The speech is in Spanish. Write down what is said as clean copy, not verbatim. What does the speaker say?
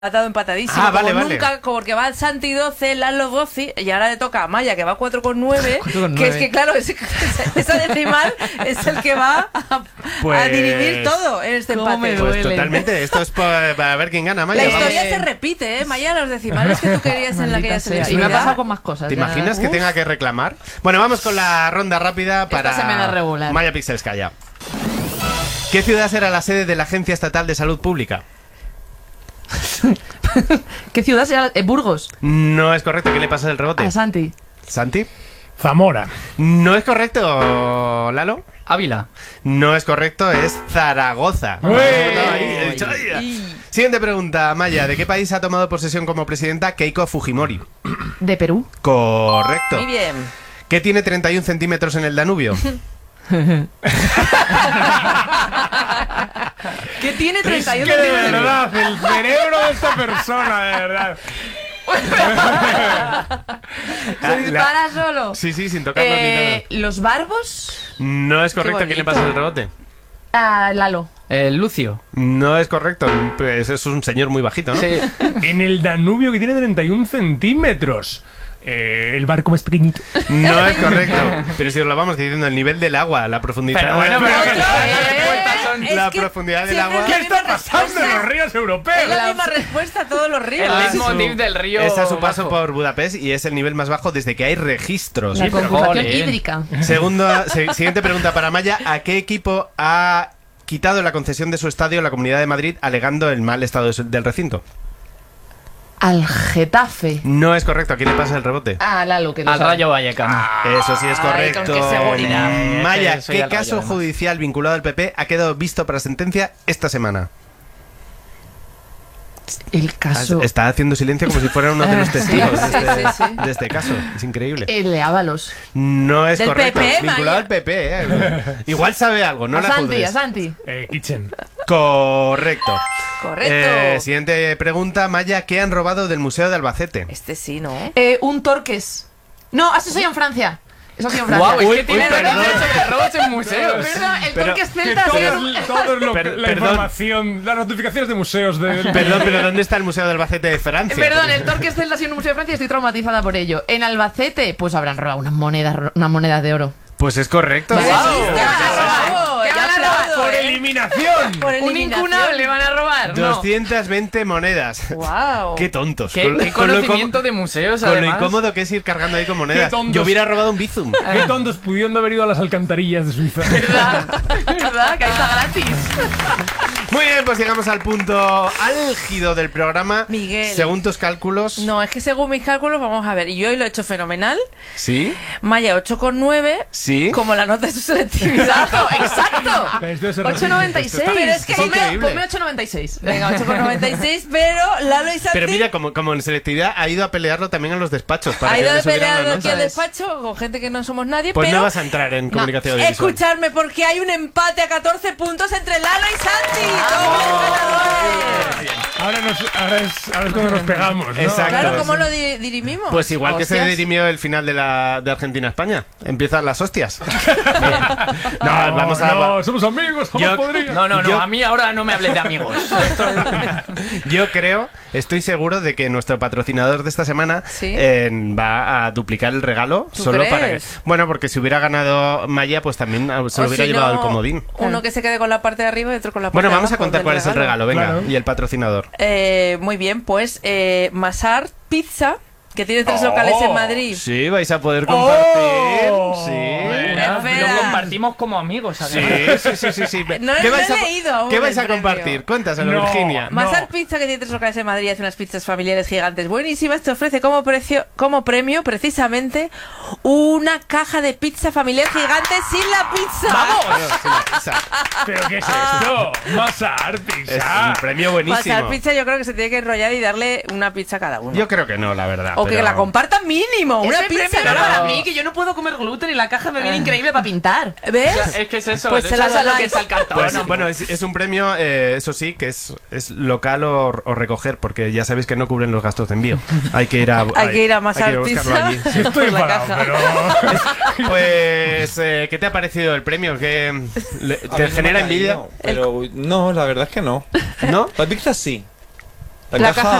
empatadísimo. Vale. Nunca, porque va Santi 12, Lalo 12, y ahora le toca a Maya, que va 4,9. Que es que, claro, esa decimal es el que va a dirimir todo en este empate. Pues totalmente, esto es para ver quién gana, Maya. La historia se repite, Maya, los decimales que tú querías en la que ya se Y me ha pasado con más cosas. ¿Te imaginas que tenga que reclamar? Bueno, vamos con la ronda rápida para Esta se me da regular. Maya Pixelskaya. ¿Qué ciudad será la sede de la Agencia Estatal de Salud Pública? ¿Qué ciudad será? Burgos. No es correcto. ¿Qué le pasa el rebote? A Santi. ¿Santi? Zamora. No es correcto, Lalo. Ávila. No es correcto, es Zaragoza. Siguiente pregunta, Maya. ¿De qué país ha tomado posesión como presidenta Keiko Fujimori? De Perú. Correcto. Muy bien. ¿Qué tiene 31 centímetros en el Danubio? ¿Qué tiene 31 Que de centímetros? verdad, el cerebro de esta persona, de verdad. Se dispara solo. Sí, sin tocarlo ni nada. ¿Los barbos? No es correcto. Qué ¿Quién le bonito. pasa el rebote? Lalo. Lucio. No es correcto. Pues es un señor muy bajito, ¿no? Sí. En el Danubio, que tiene 31 centímetros. El barco más pequeñito. No es correcto. Pero si os lo vamos diciendo, el nivel del agua, la profundidad. Pero bueno, la profundidad del agua. ¿Qué está pasando en los ríos Es europeos? la misma respuesta a todos los ríos. El leitmotiv del río. Es a su paso bajo. por Budapest y es el nivel más bajo desde que hay registros. La conjugación joder. hídrica. Siguiente pregunta para Maya. ¿A qué equipo ha quitado la concesión de su estadio la Comunidad de Madrid alegando el mal estado del recinto? Al Getafe. No es correcto. ¿A quién le pasa el rebote? Lalo, que no Al sabe. Rayo Vallecano. Eso sí es Ay, con correcto. qué seguridad. Maya, Que soy ¿qué al Rayo, caso además. judicial vinculado al PP ha quedado visto para sentencia esta semana? El caso. Está haciendo silencio como si fuera uno de los testigos sí. de este caso. Es increíble. El de Ábalos. No es Del correcto. PP, Vinculado Maya. al PP, Igual sabe algo, no a la Santi, juzgues. a Santi. Kitchen. Correcto. Correcto. Siguiente pregunta, Maya. ¿Qué han robado del Museo de Albacete? Este sí, ¿no? Un Torques. No, eso soy en Francia. Eso soy en Francia. Guau, es Uy, que tiene perdón. robos en museos. Perdón, el Pero- Torques Que celta ha sido todo la Perdón. información, las notificaciones de museos de... Perdón, pero ¿dónde está el Museo de Albacete de Francia? Perdón, el Torques celta ha sido un museo de Francia y estoy traumatizada por ello. En Albacete, pues habrán robado unas monedas de oro. Pues es correcto. ¡Bravo! ¡Qué Ya van a aplaudo, robar! ¡Por eliminación! Por Un eliminación. incunable van a robar. No. 220 monedas. ¡Wow! Qué tontos. Qué Con lo conocimiento de museos, con lo además. incómodo que es ir cargando ahí con monedas. Qué tontos. Yo hubiera robado un Bizum. Qué tontos pudiendo haber ido a las alcantarillas de Suiza. ¿Verdad? Que ahí está gratis. Muy bien, pues llegamos al punto álgido del programa. Miguel. Según tus cálculos. No, es que según mis cálculos, vamos a ver, y yo hoy lo he hecho fenomenal. ¿Sí? Maya 8,9. ¿Sí? Como la nota de su selectividad. ¡Exacto! Esto se repite. 8,96. Pero es que increíble. Ponme 8,96. Venga, 8,96, pero Lalo y Santi Pero mira, como en selectividad ha ido a pelearlo también a los despachos. Para ha que ido le a subieran pelear las aquí al notas. despacho con gente que no somos nadie, Pues pero no vas a entrar en comunicación audiovisual. escuchadme porque hay un empate a 14 puntos entre Lalo y Santi. ¡Todos ganadores! Ahora es cuando nos pegamos, ¿no? Exacto. Claro, ¿cómo lo dirimimos? Pues igual que se Hostias. dirimió el final de Argentina-España. Empiezan las hostias. No, vamos a... No, somos amigos, somos Yo- podridos. No, Yo- a mí ahora no me hables de amigos. Yo creo, estoy seguro de que nuestro patrocinador de esta semana ¿Sí? va a duplicar el regalo. ¿Tú Solo para que... crees? Bueno, porque si hubiera ganado Maya, pues también se O lo hubiera si llevado no, el comodín. Uno que se quede con la parte de arriba y otro con la parte Bueno, de vamos a abajo contar del cuál es el regalo, venga, Claro. y el patrocinador. Muy bien, pues Masar Pizza, que tiene 3 locales en Madrid. Sí, vais a poder compartir. Oh. Sí. Espera. Lo compartimos como amigos, Sí, además. No, sí. ¿Qué no vais he a, leído aún ¿qué vais el a premio. compartir? Cuéntaselo, No. Virginia. Masar Pizza, que tiene 3 locales en Madrid, hace unas pizzas familiares gigantes buenísimas, te ofrece como premio precisamente una caja de pizza familiar gigante sin la pizza. Bueno, sí, la pizza. ¿Pero qué es esto? Masar, Es pizza. un premio buenísimo. Masar Pizza yo creo que se tiene que enrollar y darle una pizza a cada uno. Yo creo que no, la verdad. o que pero- la compartan mínimo, una Ese pizza premio cada era para uno. mí, que yo no puedo comer gluten y la caja me viene increíble para pintar. ¿Ves? Es que es eso, Pues se la eso es lo que donáis. es el cartón. Pues, bueno, es un premio, eso sí, que es local o recoger, porque ya sabéis que no cubren los gastos de envío. Hay que ir a, Hay que ir a Masar buscarlo Pizza. allí. Estoy por la enfadado, caja. pero... Pues, ¿qué te ha parecido el premio? ¿Qué, A ¿Te mí no genera me ha envidia? caído, pero no, la verdad es que no. ¿No? La pizza sí. La caja